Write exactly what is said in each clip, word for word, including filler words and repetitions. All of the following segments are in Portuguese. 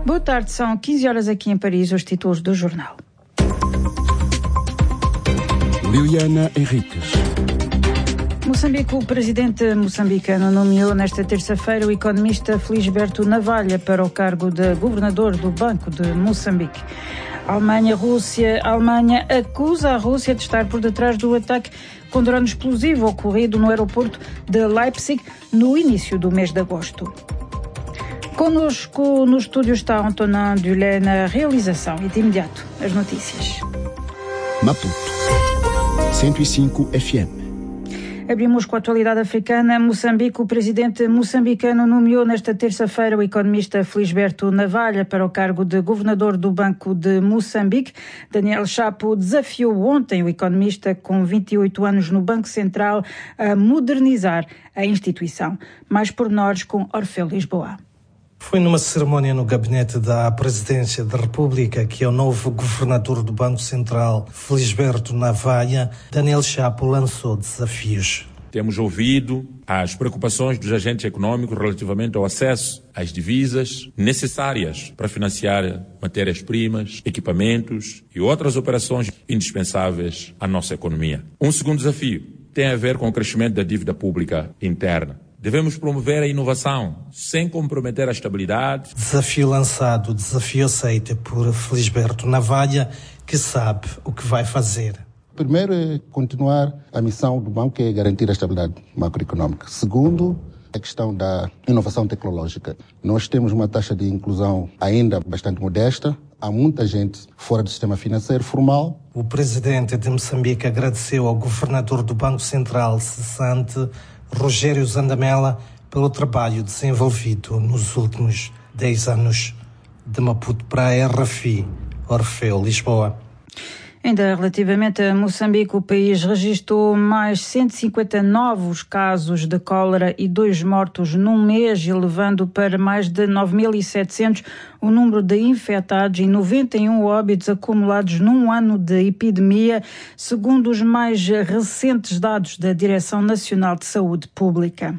Boa tarde, são quinze horas aqui em Paris, os títulos do jornal. Liliana Henriques. Moçambique, o presidente moçambicano nomeou nesta terça-feira o economista Felisberto Navalha para o cargo de governador do Banco de Moçambique. A Alemanha, Rússia, a Alemanha acusa a Rússia de estar por detrás do ataque com drone explosivo ocorrido no aeroporto de Leipzig no início do mês de agosto. Conosco no estúdio está Antonin Dulé na realização e de imediato as notícias. Maputo, cento e cinco F M. Abrimos com a atualidade africana. Moçambique, o presidente moçambicano nomeou nesta terça-feira o economista Felisberto Navalha para o cargo de governador do Banco de Moçambique. Daniel Chapo desafiou ontem o economista com vinte e oito anos no Banco Central a modernizar a instituição. Mais pormenores com Orfeu Lisboa. Foi numa cerimónia no gabinete da Presidência da República que o novo governador do Banco Central, Felisberto Navalha, Daniel Chapo, lançou desafios. Temos ouvido as preocupações dos agentes econômicos relativamente ao acesso às divisas necessárias para financiar matérias-primas, equipamentos e outras operações indispensáveis à nossa economia. Um segundo desafio tem a ver com o crescimento da dívida pública interna. Devemos promover a inovação, sem comprometer a estabilidade. Desafio lançado, desafio aceito por Felisberto Navalha, que sabe o que vai fazer. Primeiro é continuar a missão do banco, que é garantir a estabilidade macroeconómica. Segundo, a questão da inovação tecnológica. Nós temos uma taxa de inclusão ainda bastante modesta. Há muita gente fora do sistema financeiro formal. O presidente de Moçambique agradeceu ao governador do Banco Central cessante, Rogério Zandamela, pelo trabalho desenvolvido nos últimos dez anos. De Maputo para a R F I, Orfeu Lisboa. Ainda relativamente a Moçambique, o país registrou mais cento e cinquenta novos casos de cólera e dois mortos num mês, elevando para mais de nove mil e setecentos o número de infectados e noventa e um óbitos acumulados num ano de epidemia, segundo os mais recentes dados da Direção Nacional de Saúde Pública.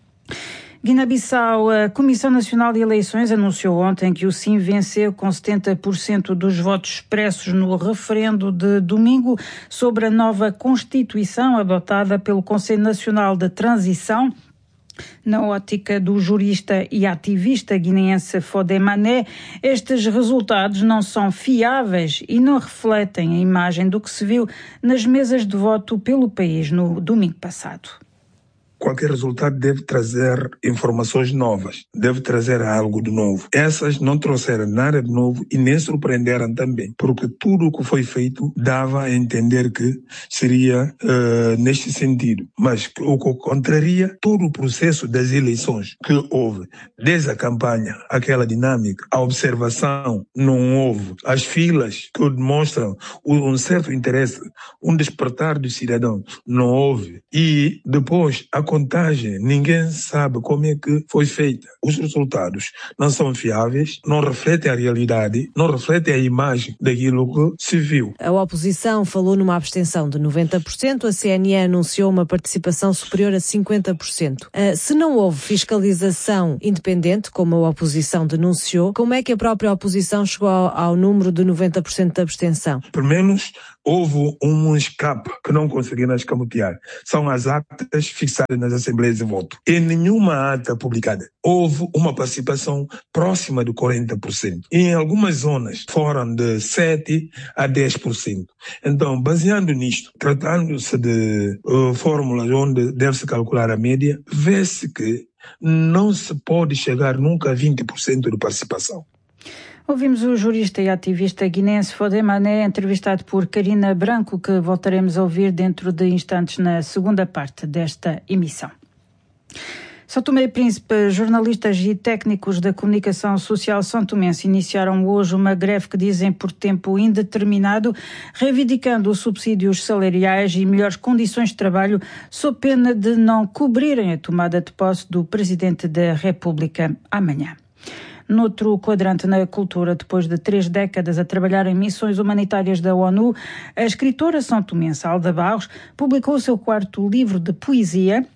Guiné-Bissau, a Comissão Nacional de Eleições anunciou ontem que o Sim venceu com setenta por cento dos votos expressos no referendo de domingo sobre a nova Constituição adotada pelo Conselho Nacional de Transição. Na ótica do jurista e ativista guineense Fodé Mané, estes resultados não são fiáveis e não refletem a imagem do que se viu nas mesas de voto pelo país no domingo passado. Qualquer resultado deve trazer informações novas, deve trazer algo de novo. Essas não trouxeram nada de novo e nem surpreenderam também, porque tudo o que foi feito dava a entender que seria uh, neste sentido. Mas o que contraria todo o processo das eleições que houve, desde a campanha, aquela dinâmica, a observação não houve, as filas que demonstram um certo interesse, um despertar dos cidadãos, não houve. E depois a contagem, ninguém sabe como é que foi feita. Os resultados não são fiáveis, não refletem a realidade, não refletem a imagem daquilo que se viu. A oposição falou numa abstenção de noventa por cento, a C N E anunciou uma participação superior a cinquenta por cento. Uh, se não houve fiscalização independente, como a oposição denunciou, como é que a própria oposição chegou ao, ao número de noventa por cento de abstenção? Pelo menos houve um escape que não conseguiram escamotear. São as atas fixadas nas assembleias de voto. Em nenhuma ata publicada houve uma participação próxima de quarenta por cento. E em algumas zonas foram de sete a dez por cento. Então, baseando nisto, tratando-se de uh, fórmulas onde deve-se calcular a média, vê-se que não se pode chegar nunca a vinte por cento de participação. Ouvimos o jurista e ativista guinense Fodé Mané, entrevistado por Karina Branco, que voltaremos a ouvir dentro de instantes na segunda parte desta emissão. São Tomé e Príncipe, jornalistas e técnicos da comunicação social são-tomense iniciaram hoje uma greve que dizem por tempo indeterminado, reivindicando subsídios salariais e melhores condições de trabalho, sob pena de não cobrirem a tomada de posse do Presidente da República amanhã. Noutro quadrante na cultura, depois de três décadas a trabalhar em missões humanitárias da ONU, a escritora são-tomense Alda Barros publicou o seu quarto livro de poesia,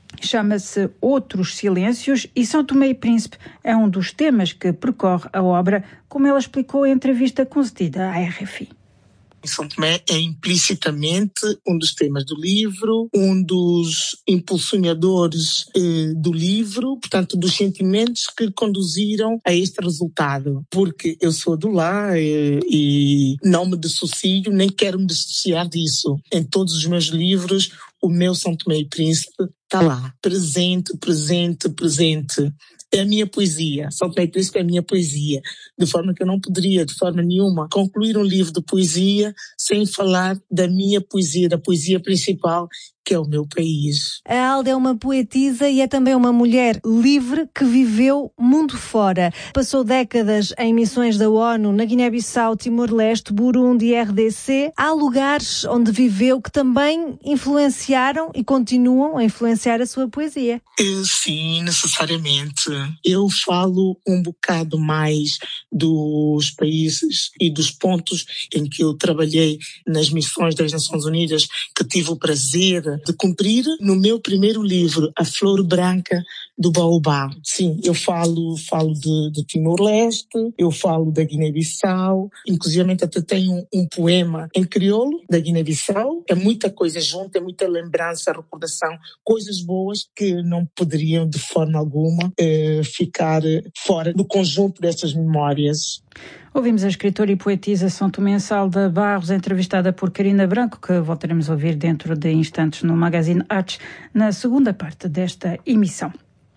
Chama-se Outros Silêncios e São Tomé e Príncipe é um dos temas que percorre a obra, como ela explicou em entrevista concedida à R F I. São Tomé é implicitamente um dos temas do livro, um dos impulsionadores eh, do livro, portanto, dos sentimentos que conduziram a este resultado. Porque eu sou do lá eh, e não me dissocio, nem quero me dissociar disso. Em todos os meus livros, o meu São Tomé e Príncipe está lá, presente, presente, presente. É a minha poesia, São Tomé e Príncipe é a minha poesia, de forma que eu não poderia, de forma nenhuma, concluir um livro de poesia sem falar da minha poesia, da poesia principal, que é o meu país. A Alda é uma poetisa e é também uma mulher livre que viveu mundo fora. Passou décadas em missões da ONU na Guiné-Bissau, Timor-Leste, Burundi e R D C. Há lugares onde viveu que também influenciaram e continuam a influenciar a sua poesia. Sim, necessariamente. Eu falo um bocado mais dos países e dos pontos em que eu trabalhei nas missões das Nações Unidas, que tive o prazer de cumprir no meu primeiro livro, A Flor Branca do Baobá. Sim, eu falo, falo de, de Timor-Leste, eu falo da Guiné-Bissau, inclusive até tenho um, um poema em crioulo da Guiné-Bissau. É muita coisa junto, é muita lembrança, recordação, coisas boas que não poderiam de forma alguma eh, ficar fora do conjunto dessas memórias. Ouvimos a escritora e poetisa são tomense Alda Barros, entrevistada por Karina Branco, que voltaremos a ouvir dentro de instantes no Magazine Artes, na segunda parte desta emissão.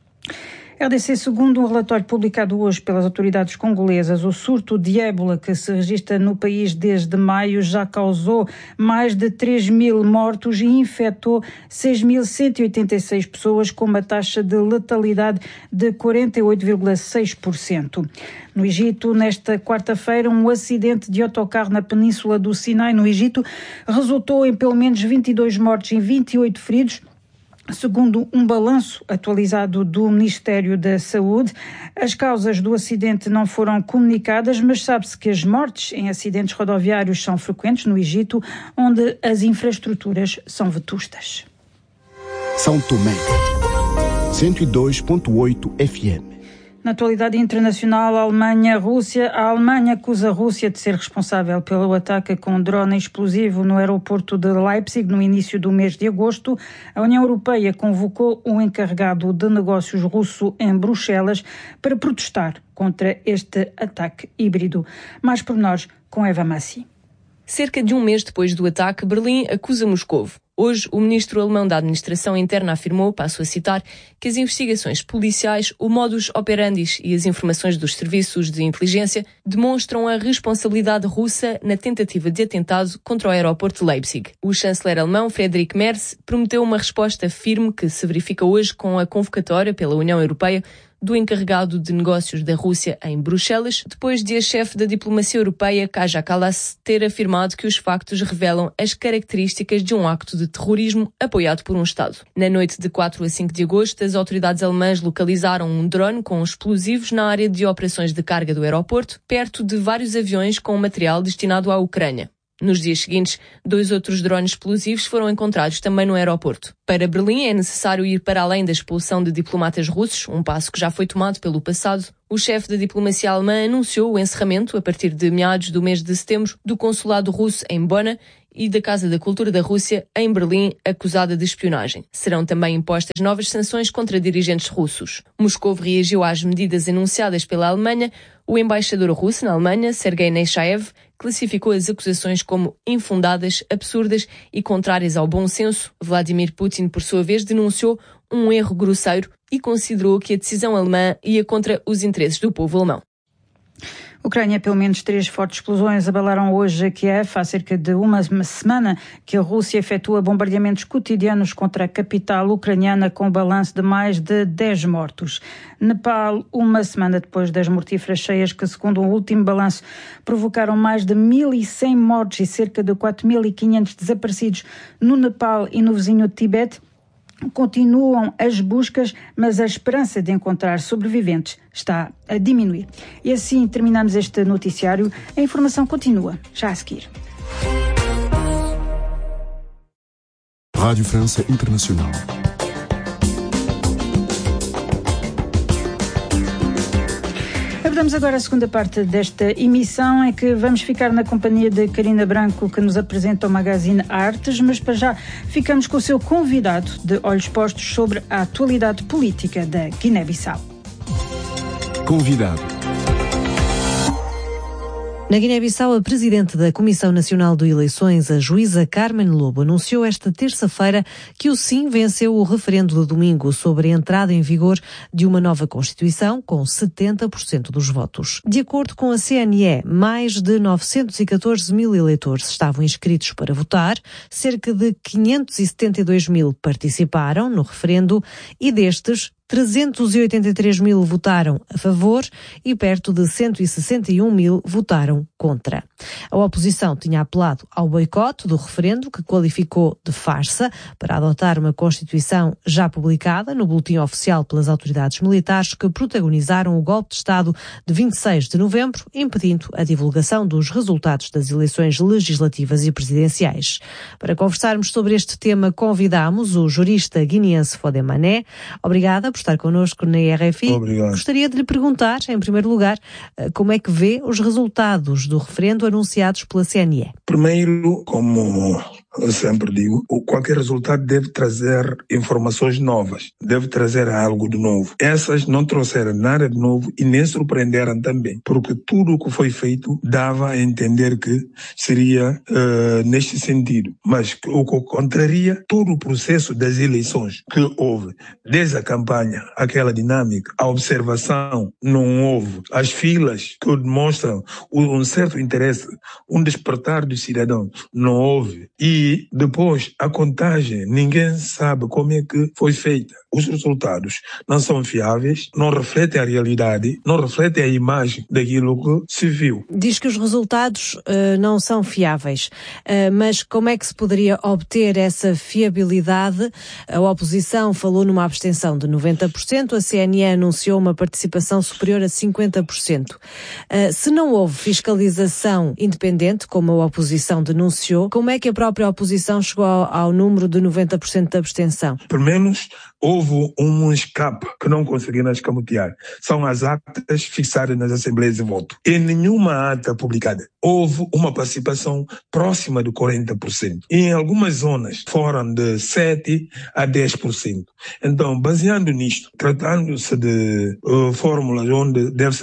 R D C, segundo um relatório publicado hoje pelas autoridades congolesas, o surto de ébola que se registra no país desde maio já causou mais de três mil mortos e infectou seis mil cento e oitenta e seis pessoas, com uma taxa de letalidade de quarenta e oito vírgula seis por cento. No Egito, nesta quarta-feira, um acidente de autocarro na península do Sinai, no Egito, resultou em pelo menos vinte e dois mortos e vinte e oito feridos. Segundo um balanço atualizado do Ministério da Saúde, as causas do acidente não foram comunicadas, mas sabe-se que as mortes em acidentes rodoviários são frequentes no Egito, onde as infraestruturas são vetustas. São Tomé, cento e dois ponto oito F M. Na atualidade internacional, Alemanha-Rússia, a Alemanha acusa a Rússia de ser responsável pelo ataque com drone explosivo no aeroporto de Leipzig no início do mês de agosto. A União Europeia convocou o encarregado de negócios russo em Bruxelas para protestar contra este ataque híbrido. Mais pormenores com Eva Massi. Cerca de um mês depois do ataque, Berlim acusa Moscovo. Hoje, o ministro alemão da Administração Interna afirmou, passo a citar, que as investigações policiais, o modus operandi e as informações dos serviços de inteligência demonstram a responsabilidade russa na tentativa de atentado contra o aeroporto de Leipzig. O chanceler alemão, Friedrich Merz, prometeu uma resposta firme que se verifica hoje com a convocatória pela União Europeia do encarregado de negócios da Rússia em Bruxelas, depois de a chefe da diplomacia europeia, Kaja Kallas, ter afirmado que os factos revelam as características de um acto de terrorismo apoiado por um Estado. Na noite de quatro a cinco de agosto, as autoridades alemãs localizaram um drone com explosivos na área de operações de carga do aeroporto, perto de vários aviões com material destinado à Ucrânia. Nos dias seguintes, dois outros drones explosivos foram encontrados também no aeroporto. Para Berlim é necessário ir para além da expulsão de diplomatas russos, um passo que já foi tomado pelo passado. O chefe da diplomacia alemã anunciou o encerramento, a partir de meados do mês de setembro, do consulado russo em Bonn e da Casa da Cultura da Rússia em Berlim, acusada de espionagem. Serão também impostas novas sanções contra dirigentes russos. Moscou reagiu às medidas anunciadas pela Alemanha. O embaixador russo na Alemanha, Sergei Nechaev, classificou as acusações como infundadas, absurdas e contrárias ao bom senso. Vladimir Putin, por sua vez, denunciou um erro grosseiro e considerou que a decisão alemã ia contra os interesses do povo alemão. Ucrânia, pelo menos três fortes explosões abalaram hoje Kiev. Há cerca de uma semana que a Rússia efetua bombardeamentos cotidianos contra a capital ucraniana, com balanço de mais de dez mortos. Nepal, uma semana depois das mortíferas cheias que, segundo o último balanço, provocaram mais de mil e cem mortos e cerca de quatro mil e quinhentos desaparecidos no Nepal e no vizinho Tibete. Continuam as buscas, mas a esperança de encontrar sobreviventes está a diminuir. E assim terminamos este noticiário. A informação continua já a seguir. Rádio França Internacional. Abrimos agora a segunda parte desta emissão, em que vamos ficar na companhia de Carina Branco, que nos apresenta o Magazine Artes, mas para já ficamos com o seu convidado de olhos postos sobre a atualidade política da Guiné-Bissau. Convidado. Na Guiné-Bissau, a presidente da Comissão Nacional de Eleições, a juíza Carmen Lobo, anunciou esta terça-feira que o Sim venceu o referendo de domingo sobre a entrada em vigor de uma nova Constituição, com setenta por cento dos votos. De acordo com a C N E, mais de novecentos e catorze mil eleitores estavam inscritos para votar, cerca de quinhentos e setenta e dois mil participaram no referendo e destes, trezentos e oitenta e três mil votaram a favor e perto de cento e sessenta e um mil votaram contra. A oposição tinha apelado ao boicote do referendo, que qualificou de farsa, para adotar uma Constituição já publicada no boletim oficial pelas autoridades militares que protagonizaram o golpe de Estado de vinte e seis de novembro, impedindo a divulgação dos resultados das eleições legislativas e presidenciais. Para conversarmos sobre este tema, convidamos o jurista guineense Fodé Mané. Obrigada por estar connosco na R F I. Obrigado. Gostaria de lhe perguntar, em primeiro lugar, como é que vê os resultados do referendo anunciados pela C N E? Primeiro, como eu sempre digo, qualquer resultado deve trazer informações novas, deve trazer algo de novo. Essas não trouxeram nada de novo e nem surpreenderam também, porque tudo o que foi feito dava a entender que seria uh, neste sentido. Mas o que contraria todo o processo das eleições que houve, desde a campanha, aquela dinâmica, a observação não houve, as filas que demonstram um certo interesse, um despertar dos cidadãos, não houve. E depois a contagem, ninguém sabe como é que foi feita. Os resultados não são fiáveis, não refletem a realidade, não refletem a imagem daquilo que se viu. Diz que os resultados uh, não são fiáveis, uh, mas como é que se poderia obter essa fiabilidade? A oposição falou numa abstenção de noventa por cento, a C N E anunciou uma participação superior a cinquenta por cento. Uh, se não houve fiscalização independente, como a oposição denunciou, como é que a própria oposição chegou ao, ao número de noventa por cento de abstenção? Pelo menos houve um escape que não conseguiram escamotear. São as atas fixadas nas assembleias de voto. Em nenhuma ata publicada houve uma participação próxima de quarenta por cento. E em algumas zonas foram de sete a dez por cento. Então, baseando nisto, tratando-se de uh, fórmulas onde deve